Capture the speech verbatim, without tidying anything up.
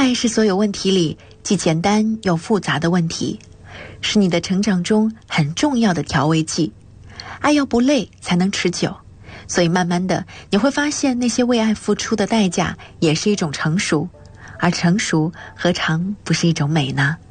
爱是所有问题里既简单又复杂的问题，是你的成长中很重要的调味剂。爱要不累才能持久，所以慢慢的你会发现，那些为爱付出的代价也是一种成熟，而成熟何尝不是一种美呢？